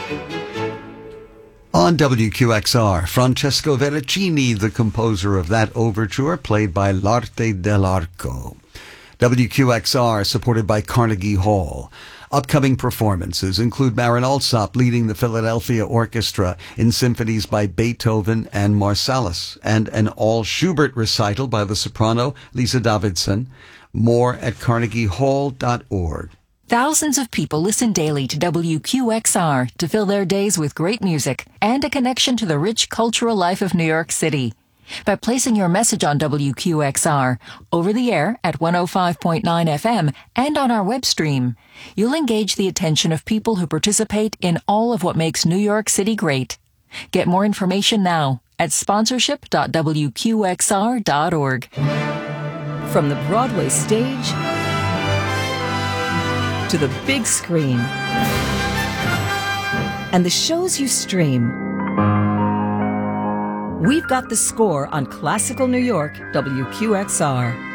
On WQXR, Francesco Veracini, the composer of that overture, played by L'Arte dell'Arco. WQXR, supported by Carnegie Hall. Upcoming performances include Marin Alsop leading the Philadelphia Orchestra in symphonies by Beethoven and Marsalis, and an all-Schubert recital by the soprano Lisa Davidson. More at carnegiehall.org. Thousands of people listen daily to WQXR to fill their days with great music and a connection to the rich cultural life of New York City. By placing your message on WQXR, over the air at 105.9 FM and on our web stream, you'll engage the attention of people who participate in all of what makes New York City great. Get more information now at sponsorship.wqxr.org. From the Broadway stage to the big screen and the shows you stream, we've got the score on Classical New York, WQXR.